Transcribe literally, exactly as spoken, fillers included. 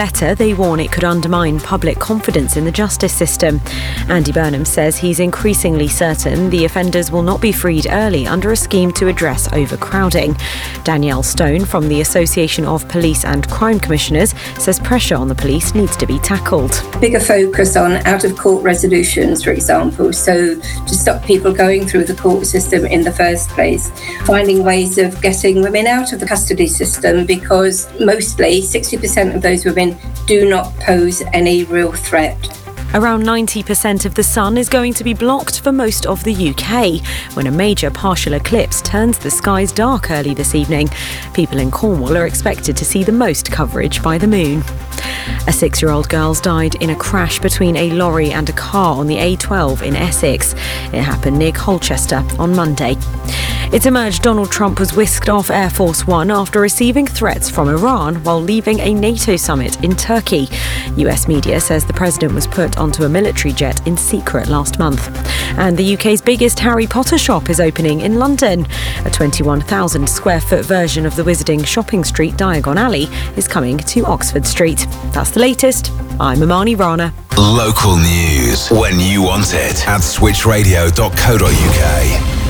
Letter, they warn it could undermine public confidence in the justice system. Andy Burnham says he's increasingly certain the offenders will not be freed early under a scheme to address overcrowding. Danielle Stone from the Association of Police and Crime Commissioners says pressure on the police needs to be tackled. Bigger focus on out-of-court resolutions, for example, so to stop people going through the court system in the first place. Finding ways of getting women out of the custody system, because mostly sixty percent of those women do not pose any real threat. Around ninety percent of the sun is going to be blocked for most of the U K when a major partial eclipse turns the skies dark early this evening. People in Cornwall are expected to see the most coverage by the moon. A six-year-old girl died in a crash between a lorry and a car on the A twelve in Essex. It happened near Colchester on Monday. It's emerged Donald Trump was whisked off Air Force One after receiving threats from Iran while leaving a NATO summit in Turkey. U S media says the president was put onto a military jet in secret last month. And the U K's biggest Harry Potter shop is opening in London. A twenty-one thousand square foot version of the wizarding shopping street Diagon Alley is coming to Oxford Street. That's the latest. I'm Amani Rana. Local news when you want it at switch radio dot co dot uk.